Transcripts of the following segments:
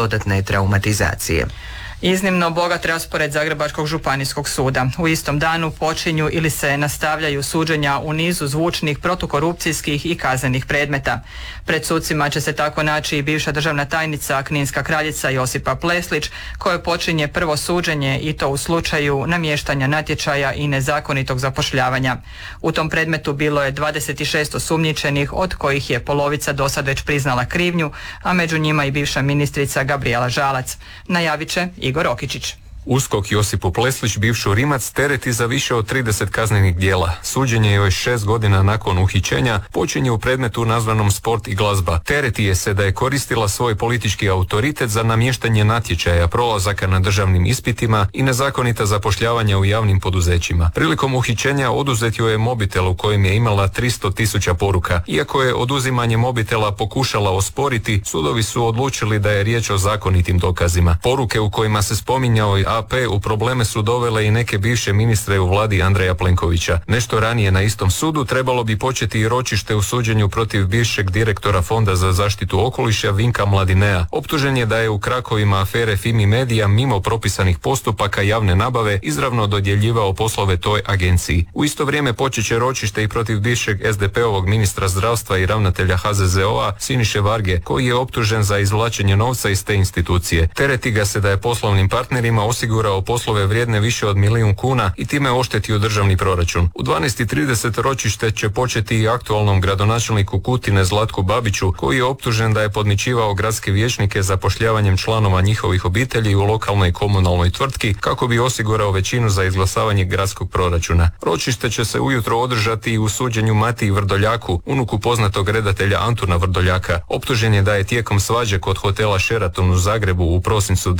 dodatne traumatizacije. Iznimno bogat raspored Zagrebačkog županijskog suda. U istom danu počinju ili se nastavljaju suđenja u nizu zvučnih protukorupcijskih i kaznenih predmeta. Pred sucima će se tako naći i bivša državna tajnica Kninska kraljica Josipa Pleslić, kojoj počinje prvo suđenje i to u slučaju namještanja natječaja i nezakonitog zapošljavanja. U tom predmetu bilo je 26 osumnjičenih, od kojih je polovica dosad već priznala krivnju, a među njima i bivša ministrica Gabrijela Žalac. Najavit će Igor Okičić. USKOK Josipu Pleslić, bivšu Rimac, tereti za više od 30 kaznenih djela. Suđenje joj 6 godina nakon uhićenja počinje u predmetu nazvanom Sport i glazba. Tereti je se da je koristila svoj politički autoritet za namještanje natječaja, prolazaka na državnim ispitima i nezakonita zapošljavanja u javnim poduzećima. Prilikom uhićenja oduzet joj je mobitel u kojem je imala 300.000 poruka. Iako je oduzimanje mobitela pokušala osporiti, sudovi su odlučili da je riječ o zakonitim dokazima. Poruke u kojima se spominjao AP u probleme su dovele i neke bivše ministre u vladi Andreja Plenkovića. Nešto ranije na istom sudu trebalo bi početi i ročište u suđenju protiv bivšeg direktora Fonda za zaštitu okoliša Vinka Mladinea. Optužen je da je u krakovima afere Fimi Media mimo propisanih postupaka javne nabave izravno dodjeljivao poslove toj agenciji. U isto vrijeme počeće ročište i protiv bivšeg SDP-ovog ministra zdravstva i ravnatelja HZZO-a Siniše Varge, koji je optužen za izvlačenje novca iz te institucije. Tereti ga se da je poslovnim partnerima osigurao poslove vrijedne više od 1 milijun kuna i time oštetio državni proračun. U 12:30 ročište će početi i aktualnom gradonačelniku Kutine Zlatku Babiću, koji je optužen da je podmićivao gradske vijećnike zapošljavanjem članova njihovih obitelji u lokalnoj i komunalnoj tvrtki kako bi osigurao većinu za izglasavanje gradskog proračuna. Ročište će se ujutro održati i u suđenju Matiji Vrdoljaku, unuku poznatog redatelja Antuna Vrdoljaka. Optužen je da je tijekom svađe kod hotela Sheraton u Zagrebu u prosincu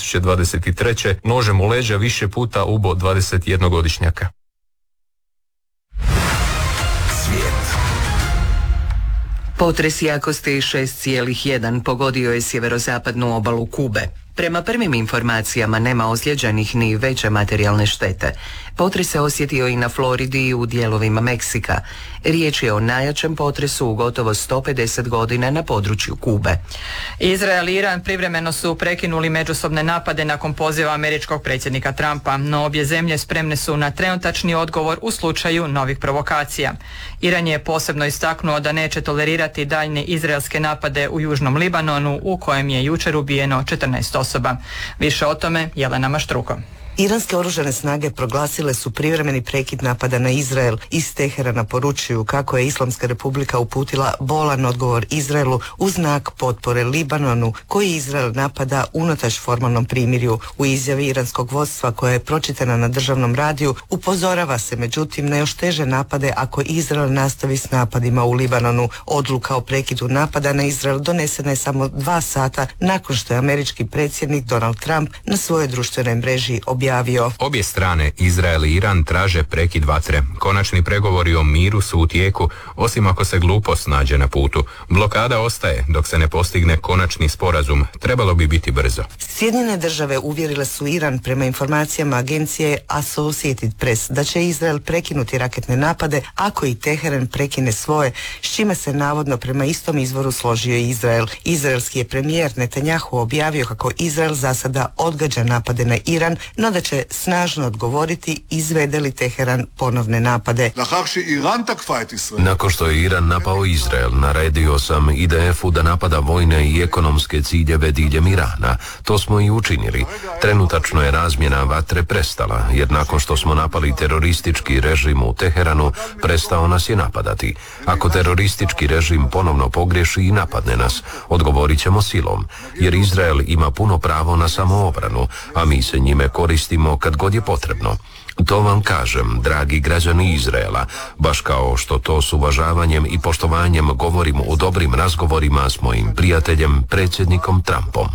2023. nožem u leđa više puta ubo 21-godišnjaka. Potres jakosti 6,1 pogodio je sjeverozapadnu obalu Kube. Prema prvim informacijama nema ozlijeđenih ni veće materijalne štete. Potres se osjetio i na Floridi i u dijelovima Meksika. Riječ je o najjačem potresu u gotovo 150 godina na području Kube. Izrael i Iran privremeno su prekinuli međusobne napade nakon poziva američkog predsjednika Trumpa, no obje zemlje spremne su na trenutačni odgovor u slučaju novih provokacija. Iran je posebno istaknuo da neće tolerirati daljnje izraelske napade u južnom Libanonu, u kojem je jučer ubijeno 14 osoba. Više o tome Jelena Maštruko. Iranske oružane snage proglasile su privremeni prekid napada na Izrael. Iz Teherana poručuju kako je Islamska republika uputila bolan odgovor Izraelu u znak potpore Libanonu, koji Izrael napada unatoč formalnom primirju. U izjavi iranskog vodstva, koja je pročitana na državnom radiju, upozorava se međutim na još teže napade ako Izrael nastavi s napadima u Libanonu. Odluka o prekidu napada na Izrael donesena je samo 2 sata nakon što je američki predsjednik Donald Trump na svojoj društvenoj mreži objavio. Obje strane, Izrael i Iran, traže prekid vatre. Konačni pregovori o miru su u tijeku, osim ako se glupost nađe na putu. Blokada ostaje dok se ne postigne konačni sporazum. Trebalo bi biti brzo. Sjedinjene države uvjerile su Iran, prema informacijama agencije Associated Press, da će Izrael prekinuti raketne napade ako i Teheran prekine svoje, s čime se navodno prema istom izvoru složio i Izrael. Izraelski je premijer Netanjahu objavio kako Izrael za sada odgađa napade na Iran, no da će snažno odgovoriti izvede li Teheran ponovne napade. Nakon što je Iran napao Izrael, naredio sam IDF-u da napada vojne i ekonomske ciljeve diljem Irana. To smo i učinili. Trenutačno je razmjena vatre prestala, jer nakon što smo napali teroristički režim u Teheranu, prestao nas je napadati. Ako teroristički režim ponovno pogriješi i napadne nas, odgovorit ćemo silom, jer Izrael ima puno pravo na samoobranu, a mi se njime koristimo kad god je potrebno. To vam kažem, dragi građani Izraela, baš kao što to s uvažavanjem i poštovanjem govorim u dobrim razgovorima s mojim prijateljem, predsjednikom Trumpom.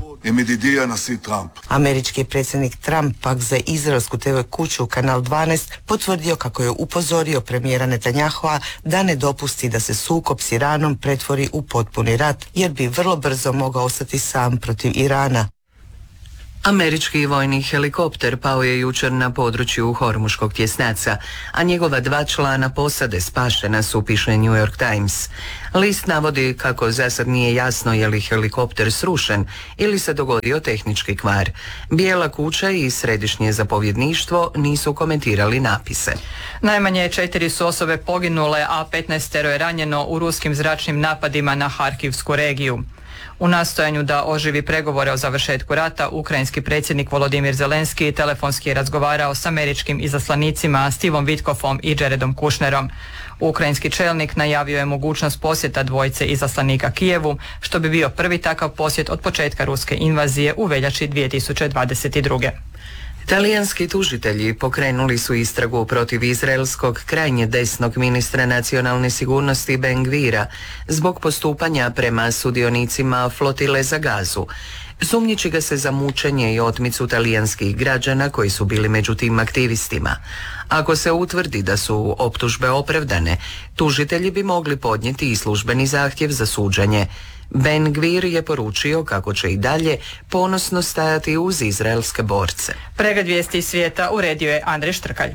Američki predsjednik Trump pak za izraelsku TV kuću Kanal 12 potvrdio kako je upozorio premijera Netanjahua da ne dopusti da se sukob s Iranom pretvori u potpuni rat, jer bi vrlo brzo mogao ostati sam protiv Irana. Američki vojni helikopter pao je jučer na području Hormuškog tjesnaca, a njegova 2 člana posade spašena su, piše New York Times. List navodi kako za sad nije jasno je li helikopter srušen ili se dogodio tehnički kvar. Bijela kuća i središnje zapovjedništvo nisu komentirali napise. Najmanje 4 su osobe poginule, a 15 je ranjeno u ruskim zračnim napadima na Harkivsku regiju. U nastojanju da oživi pregovore o završetku rata, ukrajinski predsjednik Volodimir Zelenski telefonski je razgovarao s američkim izaslanicima Stevom Witkoffom i Jaredom Kushnerom. Ukrajinski čelnik najavio je mogućnost posjeta dvojice izaslanika Kijevu, što bi bio prvi takav posjet od početka ruske invazije u veljači 2022. Talijanski tužitelji pokrenuli su istragu protiv izraelskog krajnje desnog ministra nacionalne sigurnosti Ben Gvira zbog postupanja prema sudionicima flotile za Gazu. Sumnjiči ga se za mučenje i otmicu talijanskih građana koji su bili među tim aktivistima. Ako se utvrdi da su optužbe opravdane, tužitelji bi mogli podnijeti i službeni zahtjev za suđenje. Ben Gvir je poručio kako će i dalje ponosno stajati uz izraelske borce. Pregled vijesti iz svijeta uredio je Andrej Štrkalj.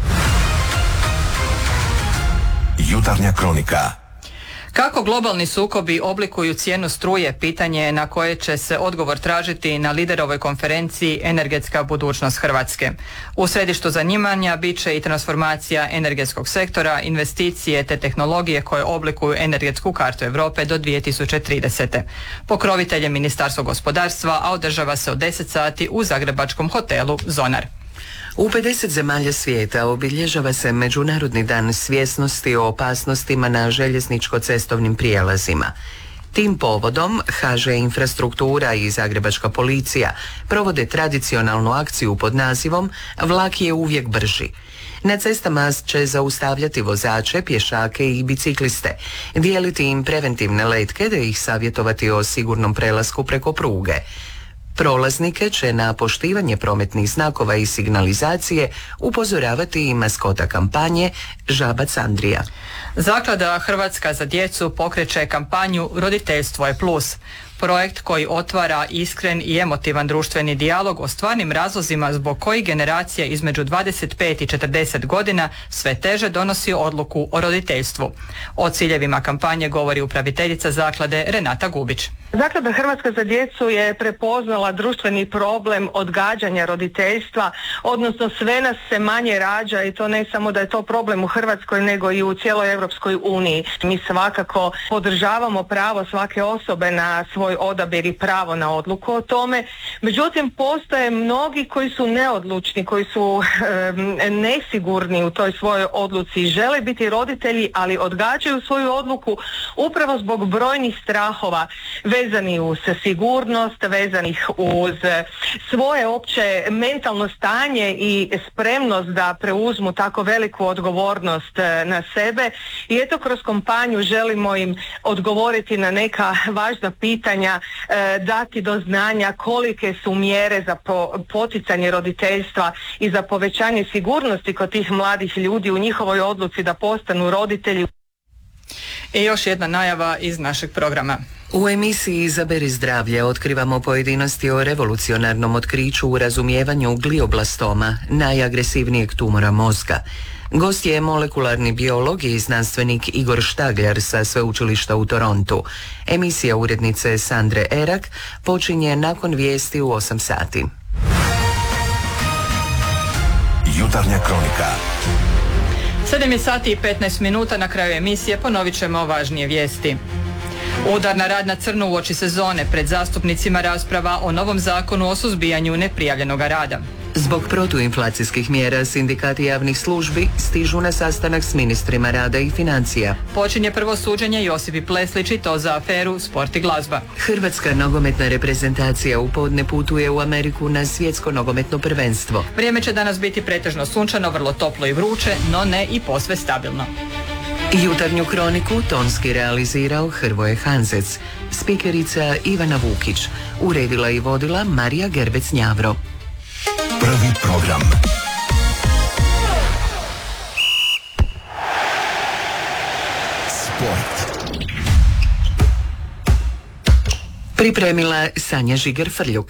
Jutarnja kronika. Kako globalni sukobi oblikuju cijenu struje, pitanje je na koje će se odgovor tražiti na liderovoj konferenciji Energetska budućnost Hrvatske. U središtu zanimanja bit će i transformacija energetskog sektora, investicije te tehnologije koje oblikuju energetsku kartu Europe do 2030. Pokrovitelj je Ministarstvo gospodarstva, a održava se od 10 sati u zagrebačkom hotelu Zonar. U 50 zemalja svijeta obilježava se Međunarodni dan svjesnosti o opasnostima na željezničko-cestovnim prijelazima. Tim povodom HŽ Infrastruktura i Zagrebačka policija provode tradicionalnu akciju pod nazivom Vlak je uvijek brži. Na cestama će zaustavljati vozače, pješake i bicikliste, dijeliti im preventivne letke te ih savjetovati o sigurnom prelasku preko pruge. Prolaznike će na poštivanje prometnih znakova i signalizacije upozoravati i maskota kampanje Žabac Andrija. Zaklada Hrvatska za djecu pokreće kampanju Roditeljstvo je plus. Projekt koji otvara iskren i emotivan društveni dijalog o stvarnim razlozima zbog kojih generacija između 25 i 40 godina sve teže donosi odluku o roditeljstvu. O ciljevima kampanje govori upraviteljica zaklade Renata Gubić. Zaklada Hrvatska za djecu je prepoznala društveni problem odgađanja roditeljstva, odnosno sve nas se manje rađa i to ne samo da je to problem u Hrvatskoj nego i u cijeloj Europskoj uniji. Mi svakako podržavamo pravo svake osobe na svoj odabir i pravo na odluku o tome. Međutim, postoje mnogi koji su neodlučni, koji su nesigurni u toj svojoj odluci, žele biti roditelji, ali odgađaju svoju odluku upravo zbog brojnih strahova vezanih uz sigurnost, vezanih uz svoje opće mentalno stanje i spremnost da preuzmu tako veliku odgovornost na sebe. I eto, kroz kampanju želimo im odgovoriti na neka važna pitanja, dati do znanja kolike su mjere za poticanje roditeljstva i za povećanje sigurnosti kod tih mladih ljudi u njihovoj odluci da postanu roditelji. I još jedna najava iz našeg programa. U emisiji Izaberi zdravlje otkrivamo pojedinosti o revolucionarnom otkriću u razumijevanju glioblastoma, najagresivnijeg tumora mozga. Gost je molekularni biolog i znanstvenik Igor Štagljar sa sveučilišta u Torontu. Emisija urednice Sandre Erak počinje nakon vijesti u 8 sati. Jutarnja kronika. 7 je sati i 15 minuta, na kraju emisije ponovit ćemo važnije vijesti. Udar na rad na crno uoči sezone, pred zastupnicima rasprava o novom zakonu o suzbijanju neprijavljenog rada. Zbog protuinflacijskih mjera sindikati javnih službi stižu na sastanak s ministrima rada i financija. Počinje prvo suđenje Josipi Pleslić i to za aferu Sport i glazba. Hrvatska nogometna reprezentacija u podne putuje u Ameriku na svjetsko nogometno prvenstvo. Vrijeme će danas biti pretežno sunčano, vrlo toplo i vruće, no ne i posve stabilno. Jutarnju kroniku tonski realizirao Hrvoje Hanzec, spikerica Ivana Vukić, uredila i vodila Marija Gerbec-Njavro. Prvi program. Sport. Pripremila Sanja Žiger-Frljuk.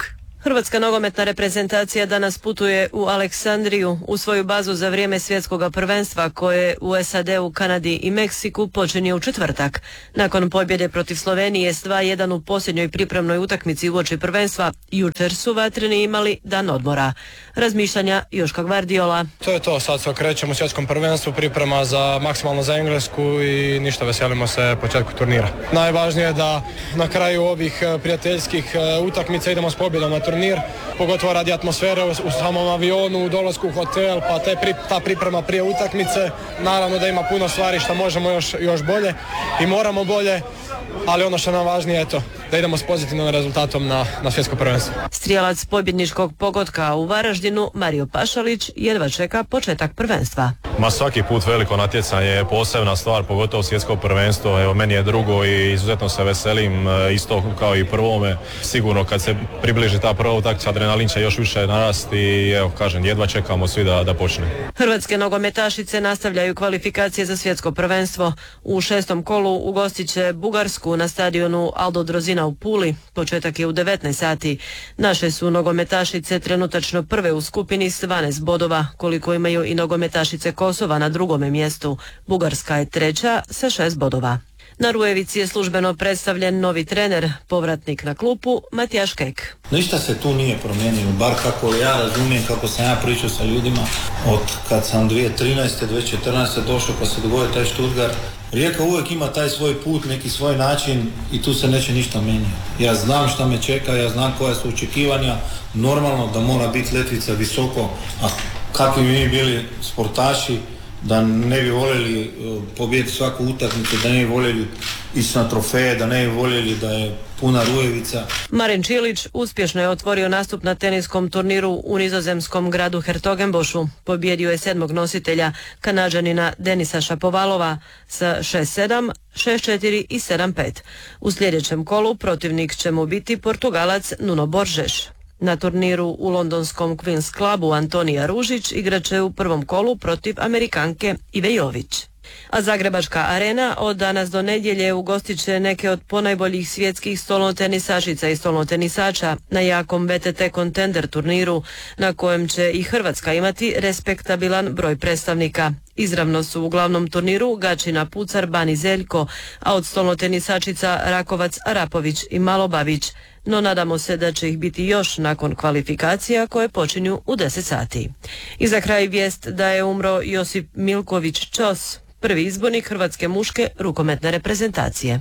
Hrvatska nogometna reprezentacija danas putuje u Aleksandriju u svoju bazu za vrijeme svjetskog prvenstva koje u SAD-u, Kanadi i Meksiku počinje u četvrtak. Nakon pobjede protiv Slovenije s 2:1 u posljednjoj pripremnoj utakmici uoči prvenstva, jučer su vatreni imali dan odmora. Razmišljanja Joška Gvardiola. To je to, sad se okrećemo svjetskom prvenstvu, priprema maksimalno za Englesku i ništa, veselimo se početku turnira. Najvažnije je da na kraju ovih prijateljskih utakmica idemo s pobjedom na turnir, pogotovo radi atmosfere u samom avionu, u dolasku u hotel, pa ta priprema prije utakmice. Naravno da ima puno stvari što možemo još bolje i moramo bolje, ali ono što nam važnije je to da idemo s pozitivnim rezultatom na svjetsko prvenstvo. Strijelac pobjedničkog pogotka u Varaždinu, Mario Pašalić, jedva čeka početak prvenstva. Svaki put veliko natjecanje je posebna stvar, pogotovo svjetsko prvenstvo. Evo, meni je drugo i izuzetno se veselim, isto kao i prvome. Sigurno kad se približi ta prva utakmica, adrenalin će još više narasti i evo, kažem, jedva čekamo svi da počne. Hrvatske nogometašice nastavljaju kvalifikacije za svjetsko prvenstvo. U 6. kolu ugostit će Bugarsku na stadionu Aldo Drozina u Puli. Početak je u 19 sati. Naše su nogometašice trenutačno prve u skupini s 12 bodova, koliko imaju i nogometašice Kosova na drugome mjestu. Bugarska je treća sa 6 bodova. Na Rujevici je službeno predstavljen novi trener, povratnik na klupu Matijaš Kek. Ništa se tu nije promijenilo, bar kako ja razumijem, kako sam ja pričao sa ljudima od kad sam 2013. 2014. došao pa se dogodio taj Stuttgart. Rijeka uvijek ima taj svoj put, neki svoj način i tu se neće ništa mijenjati. Ja znam šta me čeka, ja znam koja su očekivanja, normalno da mora biti letvica visoko, a kakvi mi bili sportaši, da ne bi voljeli pobijediti svaku utakmicu, da ne bi voljeli ići na trofeje, da ne bi voljeli da je puna Rujevica. Marin Čilić uspješno je otvorio nastup na teniskom turniru u nizozemskom gradu Hertogenbošu. Pobjedio je 7. nositelja, Kanađanina Denisa Šapovalova sa 6-7, 6-4 i 7-5. U sljedećem kolu protivnik će mu biti Portugalac Nuno Borges. Na turniru u londonskom Queen's Clubu Antonija Ružić igraće u prvom kolu protiv Amerikanke Ive Jović. A Zagrebačka arena od danas do nedjelje ugostit će neke od ponajboljih svjetskih stolnotenisašica i stolnotenisača na jakom VTT Contender turniru, na kojem će i Hrvatska imati respektabilan broj predstavnika. Izravno su u glavnom turniru Gačina Pucar, Bani Zeljko, a od stolnotenisačica Rakovac, Arapović i Malobavić, no nadamo se da će ih biti još nakon kvalifikacija koje počinju u 10 sati. I za kraj vijest da je umro Josip Milković Ćos, prvi izbornik hrvatske muške rukometne reprezentacije.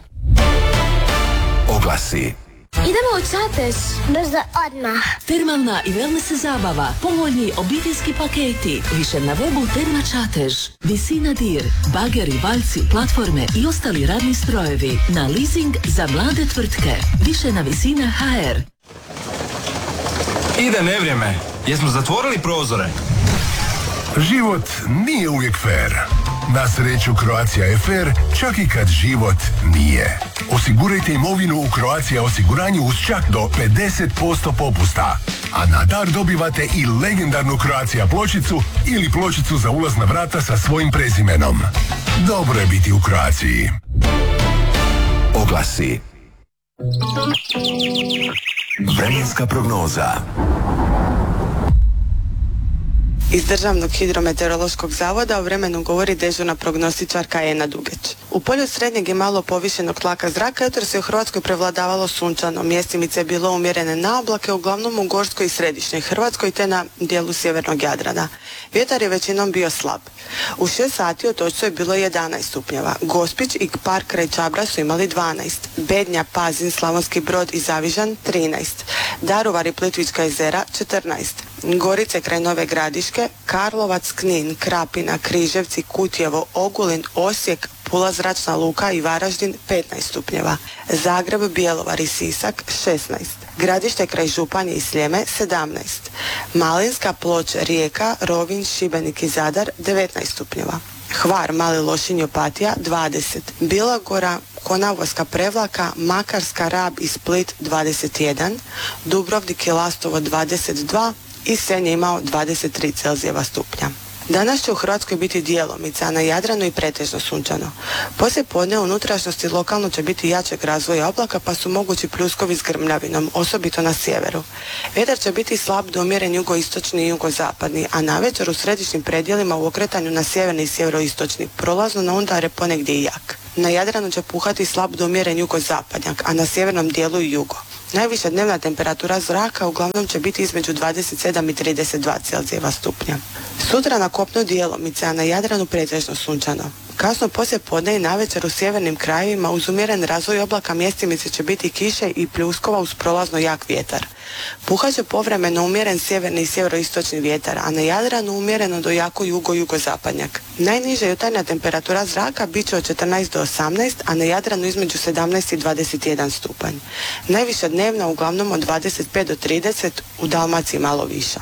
Oglasi. Idemo u Čatež. Brzo odmah. Termalna i wellness zabava, povoljni obiteljski paketi, više na webu Terma Čatež. Visina dir, bageri, valjci, platforme i ostali radni strojevi na leasing za mlade tvrtke. Više na Visina HR. Ide nevrijeme. Jesmo zatvorili prozore? Život nije uvijek fair. Na sreću Croatia je fair, čak i kad život nije. Osigurajte imovinu u Croatia osiguranju uz čak do 50% popusta. A na dar dobivate i legendarnu Croatia pločicu ili pločicu za ulaz na vrata sa svojim prezimenom. Dobro je biti u Croaciji. Oglasi. Vremenska prognoza. Iz Državnog hidrometeorološkog zavoda o vremenu govori dežurna prognostičarka Ena Dugeć. U polju srednjeg i malo povišenog tlaka zraka jutros je u Hrvatskoj prevladavalo sunčano. Mjestimice je bilo umjerene na oblake, uglavnom u Gorskoj i Središnjoj Hrvatskoj te na dijelu sjevernog Jadrana. Vjetar je većinom bio slab. U 6 sati otočcu je bilo 11 stupnjeva. Gospić i Par kraj Čabra su imali 12. Bednja, Pazin, Slavonski Brod i Zavižan 13. Daruvar i Plitvička jezera 14. Gorice kraj Nove Gradiške, Karlovac, Knin, Krapina, Križevci, Kutjevo, Ogulin, Osijek, Pula zračna luka i Varaždin 15 stupnjeva. Zagreb, Bjelovar i Sisak 16. Gradište kraj Županje i Sljeme 17. Malinska, Ploče, Rijeka, Rovinj, Šibenik i Zadar 19 stupnjeva. Hvar, Mali Lošinj i Opatija 20. Bilogora, Konavoska, Prevlaka, Makarska, Rab i Split 21. Dubrovnik i Lastovo 22. i Senj je imao 23 Celzijeva stupnja. Danas će u Hrvatskoj biti djelomice, a na Jadranu i pretežno sunčano. Poslije podne u unutrašnjosti lokalno će biti jačeg razvoja oblaka, pa su mogući pljuskovi s grmljavinom, osobito na sjeveru. Vjetar će biti slab do umjeren jugoistočni i jugozapadni, a navečer u središnjim predjelima u okretanju na sjeverni i sjeveroistočni, prolazno na undare ponegdje i jak. Na Jadranu će puhati slab do umjeren jugozapadnjak, a na sjevernom dijelu i jugo. Najviša dnevna temperatura zraka uglavnom će biti između 27 i 32 Celzijeva stupnja. Sutra na kopnu djelomice, a na Jadranu pretežno sunčano. Kasno poslije podne i navečer u sjevernim krajevima uz umjeren razvoj oblaka mjestimice će biti kiše i pljuskova uz prolazno jak vjetar. Puhat će povremeno umjeren sjeverni i sjeveroistočni vjetar, a na Jadranu umjereno do jako jugozapadnjak. Najniža jutarnja temperatura zraka bit će od 14 do 18, a na Jadranu između 17 i 21 stupanj. Najviša dnevna uglavnom od 25 do 30, u Dalmaciji malo viša.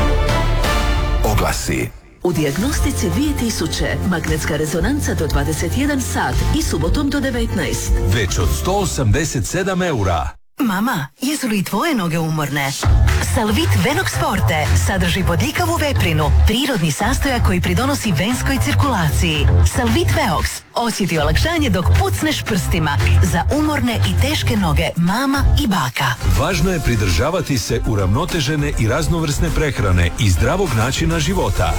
Oglasi. U dijagnostici 2000 magnetska rezonanca do 21 sat i subotom do 19. Već od 187 eura. Mama, jesu li tvoje noge umorne? Salvit Venox Forte sadrži bodljikavu veprinu, prirodni sastojak koji pridonosi venskoj cirkulaciji. Salvit Veox osjeti olakšanje dok pucneš prstima za umorne i teške noge mama i baka. Važno je pridržavati se uravnotežene i raznovrsne prehrane i zdravog načina života.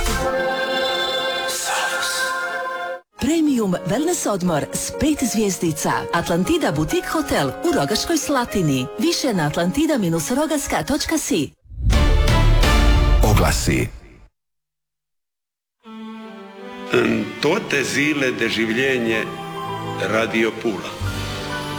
Premium wellness odmor s 5 zvjezdica. Atlantida Boutique Hotel u Rogaškoj Slatini. Više na atlantida-rogaska.si. Oglasi. Toate zile de življenje Radio Pula.